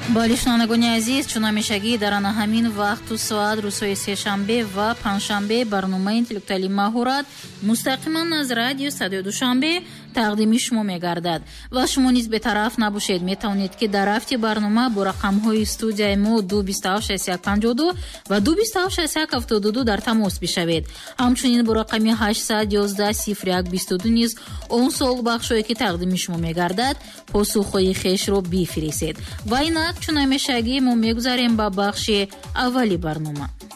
бале шунавандагони азиз, чун ҳамешагӣ дар ана ҳамин вақту соат рӯзҳои сешанбе ва панҷшанбе барномаи интеллектуалии маҳорат мустақиман аз радио Садои Душанбе тақдими шумо мегардад ва шумо низ бетараф набошед. метавонед ки дар рафти барнома бо рақамҳои студияи мо 2276152 ва 2276172 дар тамос бишавед. ҳамчунин бо рақами 8110122 низ он суолу бахшое ки тақдими шумо мегардад посухҳои хешро бифиристед. ва инак чун ҳамешагӣ мо мегузарем ба бахши аввали барнома.